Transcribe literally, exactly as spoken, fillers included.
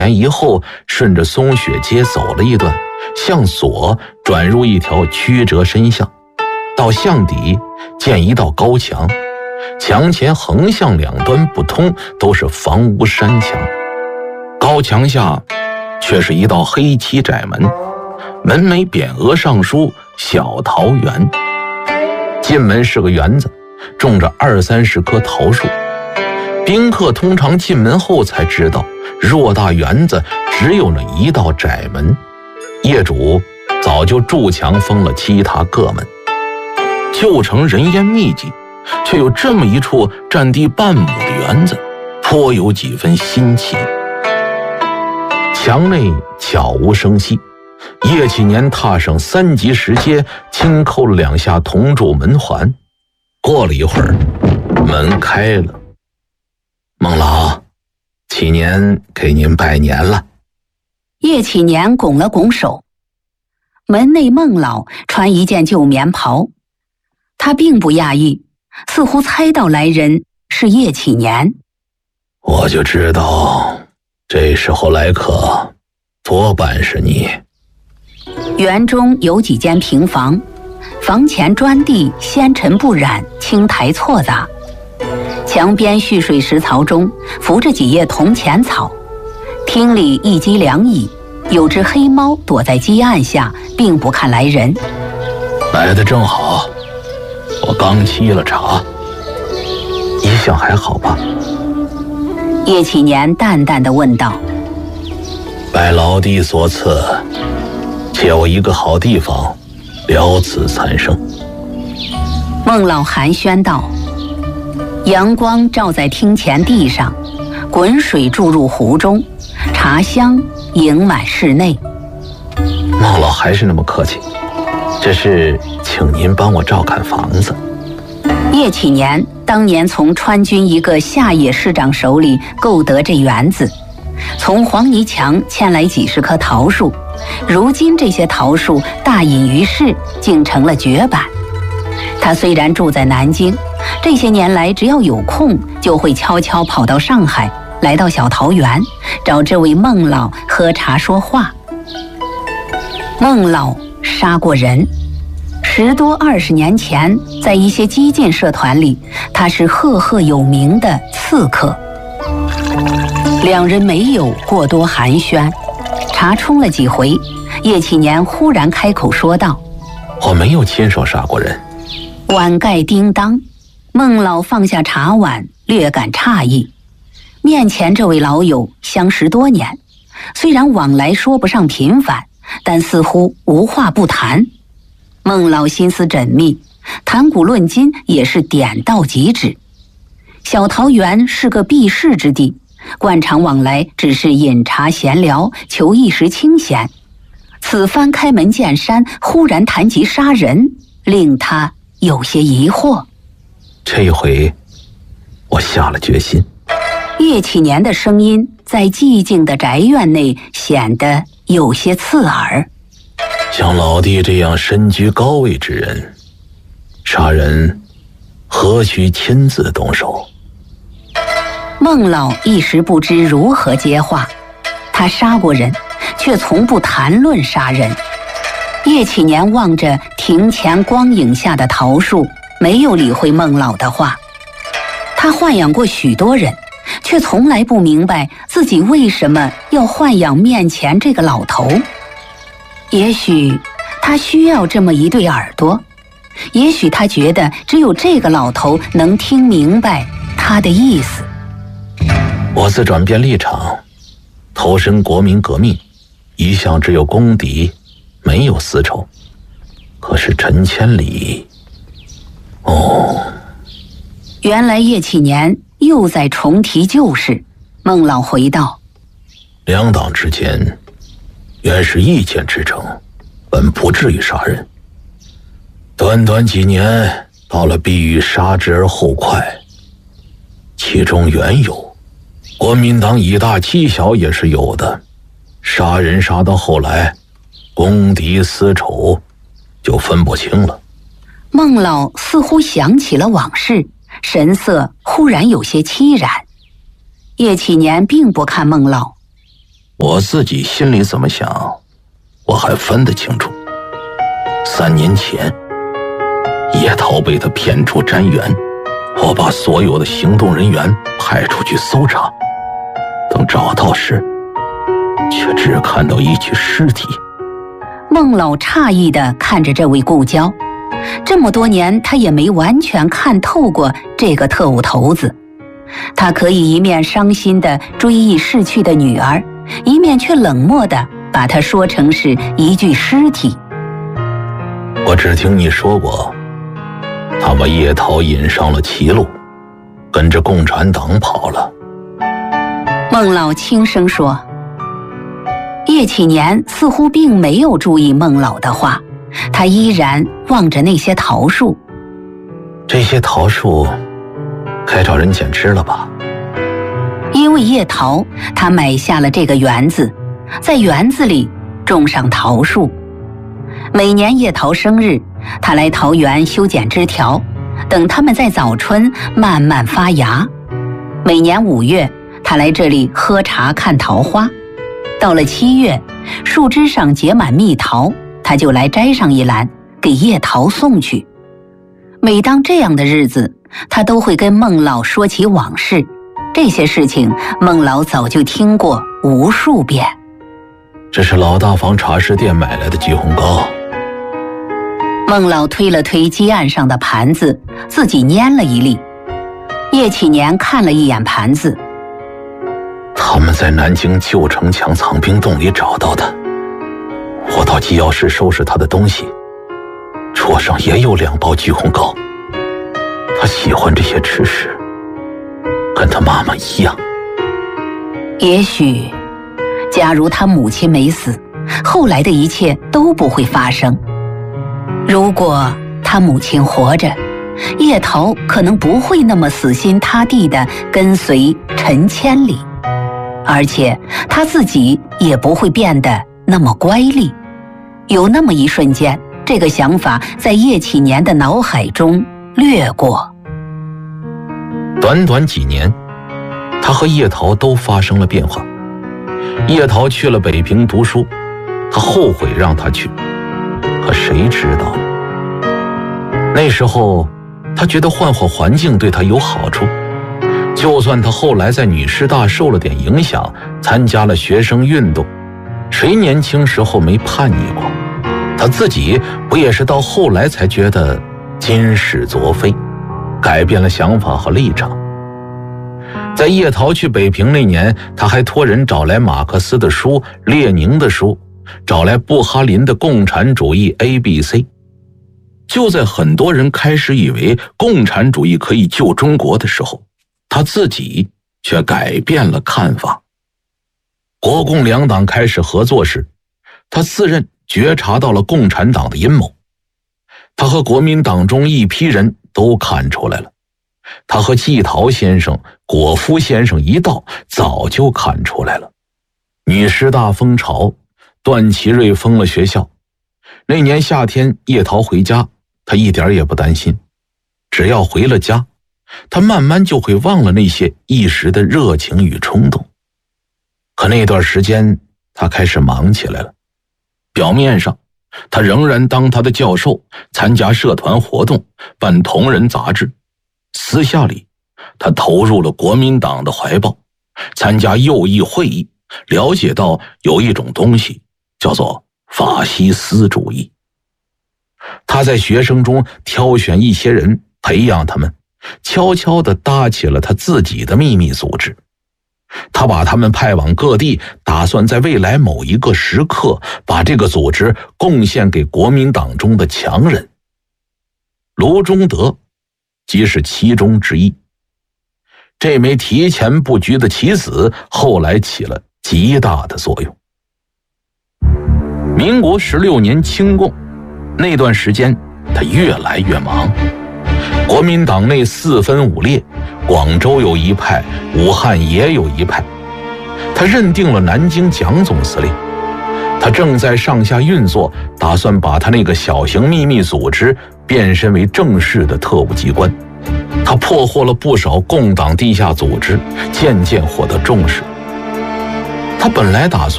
年以后，顺着松雪街走了一段，向左转入一条曲折深巷，到巷底见一道高墙，墙前横向两端不通，都是房屋山墙。高墙下却是一道黑漆窄门，门楣匾额上书小桃园。进门是个园子，种着二三十棵桃树。宾客通常进门后才知道，偌大园子只有那一道窄门，业主早就筑墙封了其他各门。旧城人烟密集，却有这么一处占地半亩的园子，颇有几分新奇。墙内悄无声息，叶启年踏上三级石阶，轻扣了两下铜柱门环。过了一会儿，门开了。孟老，启年给您拜年了。 叶启年拱了拱手。门内孟老穿一件旧棉袍，他并不讶异，似乎猜到来人是叶启年。 我就知道这时候来客多半是你。 园中有几间平房，房前砖地纤尘不染，青苔错杂，墙边蓄水石槽中浮着几叶铜钱草，厅里一机两椅，有只黑猫躲在鸡案下，并不看来人。 来得正好，我刚沏了茶。一向还好吧？ 叶启年淡淡地问道。 拜老弟所赐，借我一个好地方，了此残生。 孟老寒暄道。阳光照在厅前地上，滚水注入壶中，茶香盈满室内。 孟老还是那么客气，这是请您帮我照看房子。 叶启年当年从川军一个下野市长手里购得这园子，从黄泥墙迁来几十棵桃树，如今这些桃树大隐于市，竟成了绝版。他虽然住在南京，这些年来只要有空，就会悄悄跑到上海，来到小桃园，找这位孟老喝茶说话。孟老杀过人，十多二十年前，在一些激进社团里，他是赫赫有名的刺客。两人没有过多寒暄，茶冲了几回，叶启年忽然开口说道： 我没有亲手杀过人。 碗盖叮当，孟老放下茶碗，略感诧异。面前这位老友相识多年，虽然往来说不上频繁，但似乎无话不谈。孟老心思缜密，谈古论今也是点到即止。小桃园是个避世之地，惯常往来只是饮茶闲聊，求一时清闲。此番开门见山，忽然谈及杀人，令他有些疑惑。 这一回我下了决心。 叶启年的声音在寂静的宅院内显得有些刺耳。 像老弟这样身居高位之人，杀人何须亲自动手？ 孟老一时不知如何接话，他杀过人，却从不谈论杀人。叶启年望着庭前光影下的桃树，没有理会孟老的话。他豢养过许多人，却从来不明白自己为什么要豢养面前这个老头。也许他需要这么一对耳朵，也许他觉得只有这个老头能听明白他的意思。 我自转变立场，投身国民革命，一向只有公敌，没有私仇。可是陈千里，哦， 原来叶启年又在重提旧事。孟老回道： 两党之间原是意见之争，本不至于杀人。短短几年，到了必欲杀之而后快，其中缘由，国民党以大欺小也是有的。杀人杀到后来，公敌私仇就分不清了。 孟老似乎想起了往事，神色忽然有些凄然。叶启年并不看孟老。 我自己心里怎么想，我还分得清楚。三年前，叶桃被他骗出瞻园，我把所有的行动人员派出去搜查，等找到时，却只看到一具尸体。 孟老诧异地看着这位故交，这么多年他也没完全看透过这个特务头子。他可以一面伤心地追忆逝去的女儿，一面却冷漠地把她说成是一具尸体。 我只听你说过，他把叶桃引上了歧路，跟着共产党跑了。 孟老轻声说。叶启年似乎并没有注意孟老的话，他依然望着那些桃树。 这些桃树该找人捡吃了吧？ 因为叶桃，他买下了这个园子，在园子里种上桃树。每年叶桃生日，他来桃园修剪枝条，等它们在早春慢慢发芽。每年五月，他来这里喝茶看桃花。到了七月，树枝上结满蜜桃，他就来摘上一篮，给叶桃送去。每当这样的日子，他都会跟孟老说起往事，这些事情孟老早就听过无数遍。 这是老大房茶室店买来的橘红膏。 孟老推了推鸡案上的盘子，自己拈了一粒。叶启年看了一眼盘子， 他们在南京旧城墙藏兵洞里找到的。我到机要室收拾他的东西，桌上也有两包橘红膏。他喜欢这些吃食，跟他妈妈一样。 也许，假如他母亲没死，后来的一切都不会发生。如果他母亲活着，叶桃可能不会那么死心塌地地跟随陈千里，而且他自己也不会变得那么乖戾。有那么一瞬间，这个想法在叶启年的脑海中掠过。 短短几年，他和叶桃都发生了变化。叶桃去了北平读书，他后悔让他去，可谁知道那时候他觉得换换环境对他有好处。就算他后来在女师大受了点影响，参加了学生运动，谁年轻时候没叛逆过？他自己不也是到后来才觉得今是昨非，改变了想法和立场。在叶桃去北平那年，他还托人找来马克思的书、列宁的书，找来布哈林的共产主义 A B C。 就在很多人开始以为共产主义可以救中国的时候，他自己却改变了看法。国共两党开始合作时，他自认觉察到了共产党的阴谋。他和国民党中一批人都看出来了，他和季陶先生、果夫先生一道早就看出来了。女师大风潮，段祺瑞封了学校。那年夏天，叶桃回家，他一点也不担心，只要回了家，他慢慢就会忘了那些一时的热情与冲动。可那段时间，他开始忙起来了。表面上，他仍然当他的教授，参加社团活动，办同人杂志。私下里，他投入了国民党的怀抱，参加右翼会议，了解到有一种东西叫做法西斯主义。他在学生中挑选一些人，培养他们，悄悄地搭起了他自己的秘密组织。他把他们派往各地，打算在未来某一个时刻把这个组织贡献给国民党中的强人。卢中德即是其中之一。这枚提前布局的棋子后来起了极大的作用。民国十六年清共那段时间，他越来越忙。国民党内四分五裂，广州有一派，武汉也有一派。他认定了南京蒋总司令，他正在上下运作，打算把他那个小型秘密组织变身为正式的特务机关。他破获了不少共党地下组织，渐渐获得重视。 他本来打算